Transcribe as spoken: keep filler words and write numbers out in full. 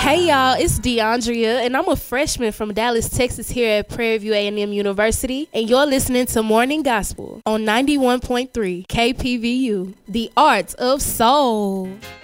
Hey y'all, it's DeAndrea, and I'm a freshman from Dallas, Texas here at Prairie View A and M University, and you're listening to Morning Gospel on ninety-one point three K P V U, the Art of Soul.